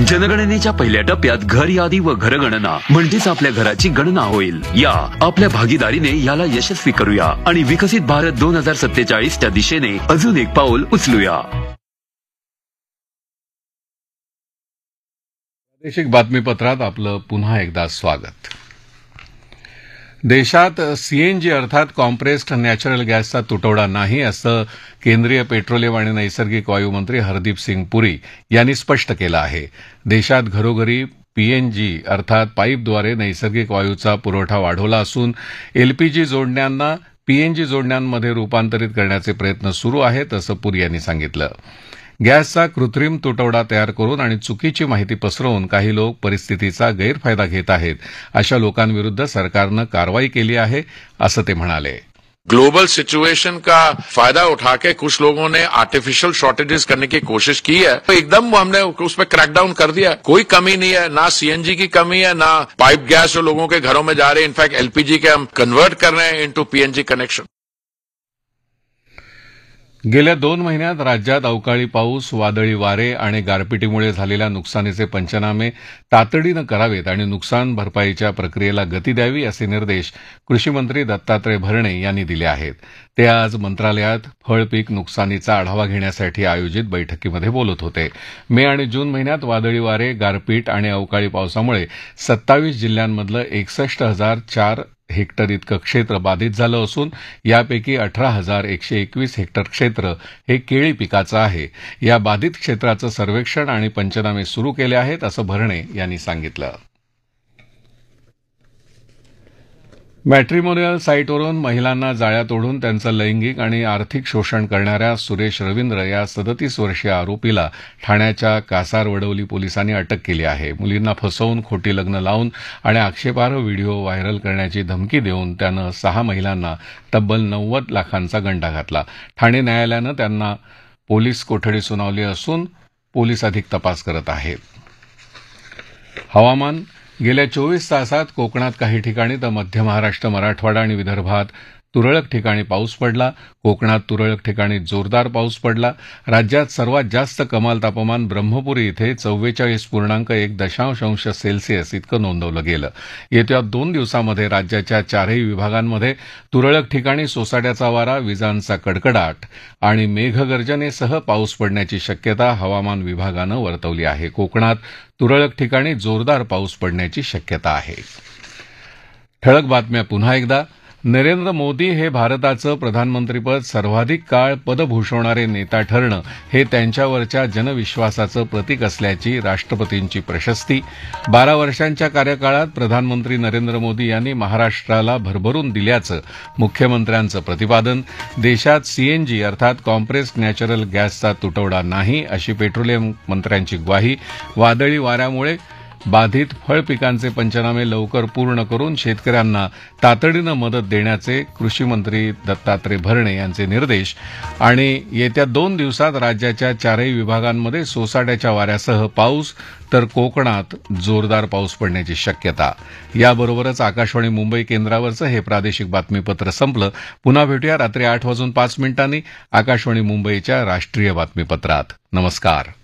जनगणनेच्या पहिल्या टप्प्यात घर यादी व घरगणना म्हणजेच आपल्या घराची गणना होईल. या आपल्या भागीदारीने याला यशस्वी करूया आणि विकसित भारत 2047 च्या दिशेने अजून एक पाऊल उचलूया. प्रादेशिक बातमीपत्रात आपलं पुन्हा एकदा स्वागत. देशात सीएनजी अर्थात कॉम्प्रेस्ड नॅचरल गॅसचा तुटवडा नाही असं केंद्रीय पेट्रोलियम आणि नैसर्गिक वायू मंत्री हरदीप सिंग पुरी यांनी स्पष्ट केलं आहे. देशात घरोघरी पीएनजी अर्थात पाईपद्वारे नैसर्गिक वायूचा पुरवठा वाढवला असून एलपीजी जोडण्यांना पीएनजी जोडण्यांमध्ये रूपांतरित करण्याचे प्रयत्न सुरू आहेत असं पुरी यांनी सांगितलं. गॅसचा कृत्रिम तुटवडा तयार करून आणि चुकीची माहिती पसरवून काही लोक परिस्थितीचा गैरफायदा घेत आहेत. अशा लोकांविरुद्ध सरकारनं कारवाई केली आहे असं ते म्हणाले. ग्लोबल सिचुएशन का फायदा उठा के कुछ लोगों ने आर्टिफिशियल शॉर्टेजेस करने की कोशिश की है, तो एकदम हमने उस पर क्रैकडाउन कर दिया. कोई कमी नहीं है, ना सीएनजी की कमी है, ना पाइप गैस जो लोगों के घरों में जा रहे हैं. इनफैक्ट एलपीजी के हम कन्वर्ट कर रहे हैं इनटू पीएनजी कनेक्शन. गेल्या 2 महिन्यात राज्यात अवकाळी पाऊस, वादळी वारे आणि गारपिटीमुळे झालेल्या नुकसानीचे पंचनामे तातडीनं करावेत आणि नुकसान भरपाईच्या प्रक्रियेला गती द्यावी असे निर्देश कृषीमंत्री दत्तात्रय भरणे यांनी दिले आहेत. ते आज मंत्रालयात फळपीक नुकसानीचा आढावा घेण्यासाठी आयोजित बैठकीमध्ये बोलत होते. मे आणि जून महिन्यात वादळी वारे, गारपीट आणि अवकाळी पावसामुळे 27 जिल्ह्यांमधलं 61,004 हेक्टर इतकं क्षेत्र बाधित झालं असून यापैकी 18,121 हेक्टर क्षेत्र हे केळी पिकाचं आहे. या बाधित क्षेत्राचं सर्वेक्षण आणि पंचनामे सुरू केले आहेत असं भरणे यांनी सांगितलं. मॅट्रिमोनियल साईटवरून महिलांना जाळ्यात ओढून त्यांचं लैंगिक आणि आर्थिक शोषण करणाऱ्या सुरेश रवींद्र या 37 वर्षीय आरोपीला ठाण्याच्या कासारवडवली पोलिसांनी अटक केली आहे. मुलींना फसवून खोटी लग्न लावून आणि आक्षेपार्ह व्हिडिओ व्हायरल करण्याची धमकी देऊन त्यानं 6 महिलांना तब्बल 90 लाखांचा गंडा घातला. ठाणे न्यायालयानं त्यांना पोलीस कोठडी सुनावली असून पोलीस अधिक तपास करत आहेत. हवामान. गेल्या 24 तासात कोकणात काही ठिकाणी तर मध्य महाराष्ट्र, मराठवाडा आणि विदर्भात तुरळक ठिकाणी पाऊस पडला. कोकणात तुरळक ठिकाणी जोरदार पाऊस पडला. राज्यात सर्वात जास्त कमाल तापमान ब्रह्मपुरी इथे 44.1 अंश सेल्सिअस इतकं नोंदवलं गेलं. येत्या 2 दिवसांमध्ये राज्याच्या 4ही विभागांमध्ये तुरळक ठिकाणी सोसाट्याचा वारा, विजांचा कडकडाट आणि मेघगर्जनेसह पाऊस पडण्याची शक्यता हवामान विभागानं वर्तवली आहे. कोकणात तुरळक ठिकाणी जोरदार पाऊस पडण्याची शक्यता आहे. ठळक बातम्या पुन्हा एकदा. नरेंद्र मोदी हे भारताचं प्रधानमंत्रीपद सर्वाधिक काळ पदभूषवणारे नेता ठरणं हे त्यांच्यावरच्या जनविश्वासाचं प्रतीक असल्याची राष्ट्रपतींची प्रशस्ती. 12 वर्षांच्या कार्यकाळात प्रधानमंत्री नरेंद्र मोदी यांनी महाराष्ट्राला भरभरून दिल्याचं मुख्यमंत्र्यांचं प्रतिपादन. देशात सीएनजी अर्थात कॉम्प्रेस्ड नॅचरल गॅसचा तुटवडा नाही अशी पेट्रोलियम मंत्र्यांची ग्वाही. वादळी वाऱ्यामुळे बाधित फळपिकांचे पंचनामे लवकर पूर्ण करून शेतकऱ्यांना तातडीनं मदत देण्याचे कृषीमंत्री दत्तात्रय भरणे यांचे निर्देश. आणि येत्या 2 दिवसात राज्याच्या 4ही विभागांमध्ये सोसाट्याच्या वाऱ्यासह पाऊस तर कोकणात जोरदार पाऊस पडण्याची शक्यता. याबरोबरच आकाशवाणी मुंबई केंद्रावरचं हे प्रादेशिक बातमीपत्र संपलं. पुन्हा भेटूया रात्री 8:05 आकाशवाणी मुंबईच्या राष्ट्रीय बातमीपत्रात. नमस्कार.